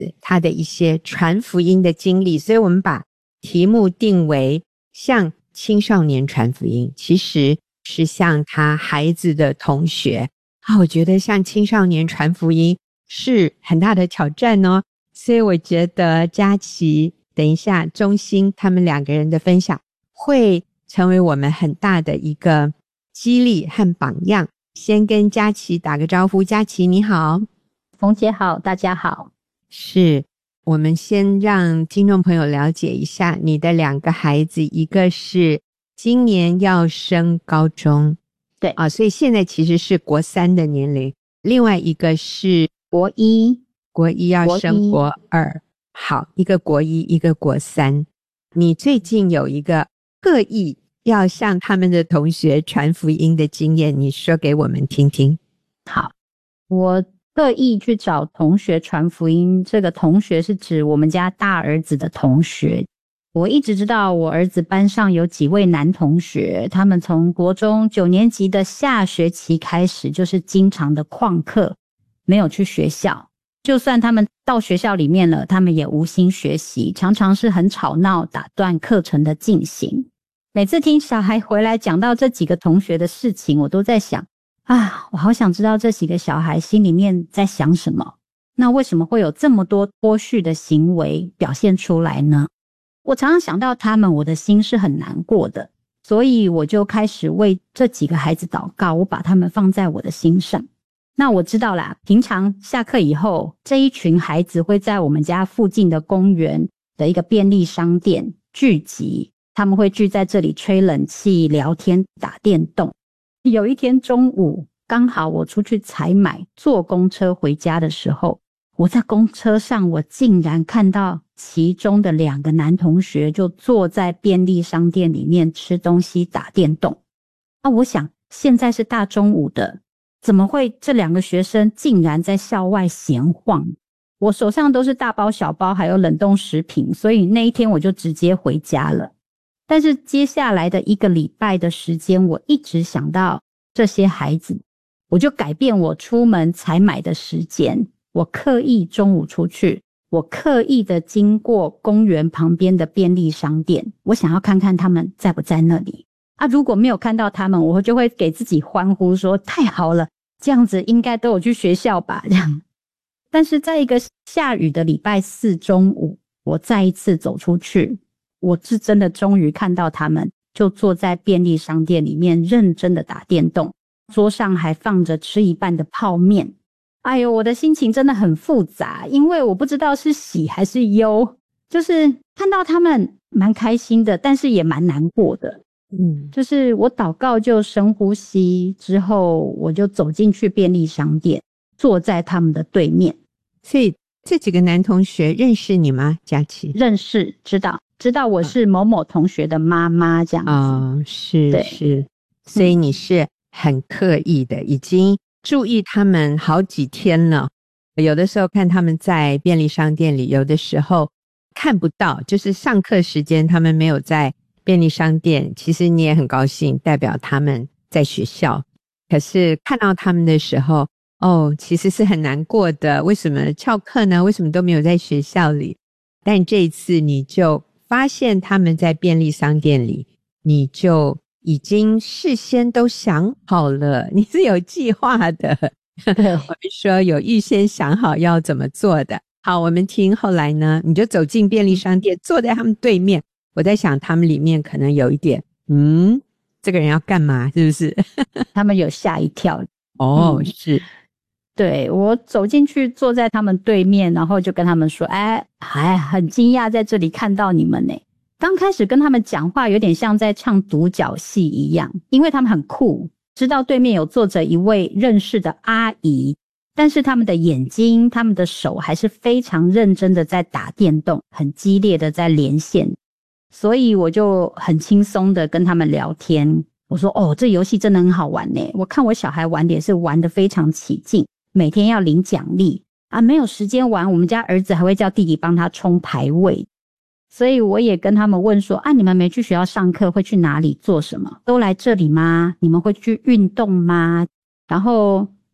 他的一些传福音的经历，所以我们把题目定为向青少年传福音，其实是向他孩子的同学我觉得向青少年传福音是很大的挑战哦。所以我觉得佳琪等一下钟欣他们两个人的分享会成为我们很大的一个激励和榜样。先跟佳琪打个招呼，佳琪你好。 冯姐好，大家好。 是，我们先让听众朋友了解一下你的两个孩子，一个是今年要升高中， 对所以现在其实是国3的年龄，另外一个是国一要升国2。好，一个国1，一个国3。你最近有一个刻意要向他们的同学传福音的经验，你说给我们听听。 好，我特意去找同学传福音，这个同学是指我们家大儿子的同学。我一直知道我儿子班上有几位男同学，他们从国中9年级的下学期开始就是经常的旷课，没有去学校，就算他们到学校里面了，他们也无心学习，常常是很吵闹，打断课程的进行。每次听小孩回来讲到这几个同学的事情，我都在想我好想知道这几个小孩心里面在想什么，那为什么会有这么多脱序的行为表现出来呢？我常常想到他们，我的心是很难过的，所以我就开始为这几个孩子祷告，我把他们放在我的心上。那我知道啦，平常下课以后，这一群孩子会在我们家附近的公园的一个便利商店聚集，他们会聚在这里吹冷气、聊天、打电动。有一天中午，刚好我出去采买，坐公车回家的时候，我在公车上，我竟然看到其中的2个男同学就坐在便利商店里面吃东西、打电动。我想现在是大中午的，怎么会这2个学生竟然在校外闲晃？我手上都是大包小包还有冷冻食品，所以那一天我就直接回家了。但是接下来的1个礼拜的时间，我一直想到这些孩子，我就改变我出门采买的时间，我刻意中午出去，我刻意的经过公园旁边的便利商店，我想要看看他们在不在那里如果没有看到他们，我就会给自己欢呼说太好了，这样子应该都有去学校吧这样。但是在一个下雨的礼拜4中午，我再一次走出去，我是真的终于看到他们就坐在便利商店里面认真的打电动，桌上还放着吃一半的泡面。哎呦，我的心情真的很复杂，因为我不知道是喜还是忧，就是看到他们蛮开心的，但是也蛮难过的。就是我祷告就深呼吸之后，我就走进去便利商店，坐在他们的对面。 所以这几个男同学认识你吗，佳琪？ 认识，知道我是某某同学的妈妈这样子。 是，所以你是很刻意的，已经注意他们好几天了。有的时候看他们在便利商店里，有的时候看不到，就是上课时间他们没有在便利商店，其实你也很高兴，代表他们在学校。可是看到他们的时候，其实是很难过的，为什么翘课呢？为什么都没有在学校里？但这一次你就发现他们在便利商店里，你就已经事先都想好了，你是有计划的。 对， 我们说有预先想好要怎么做的。好，我们听后来呢，你就走进便利商店，坐在他们对面。我在想他们里面可能有一点这个人要干嘛，是不是？ 他们有吓一跳。 是。 对，我走进去坐在他们对面，然后就跟他们说很惊讶在这里看到你们耶。刚开始跟他们讲话有点像在唱独角戏一样，因为他们很酷，知道对面有坐着一位认识的阿姨，但是他们的眼睛他们的手还是非常认真的在打电动，很激烈的在连线。所以我就很轻松的跟他们聊天，我说这游戏真的很好玩耶，我看我小孩玩的也是玩得非常起劲，每天要领奖励没有时间玩，我们家儿子还会叫弟弟帮他冲排位。所以我也跟他们问说你们没去学校上课会去哪里做什么？都来这里吗？你们会去运动吗？然后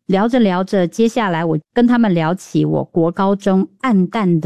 聊着聊着，接下来我跟他们聊起我国高中暗淡